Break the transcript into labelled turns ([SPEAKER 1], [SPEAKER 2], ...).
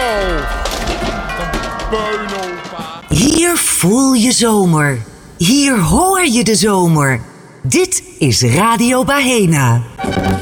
[SPEAKER 1] Hier voel je zomer. Hier hoor je de zomer. Dit is Radio Bahena.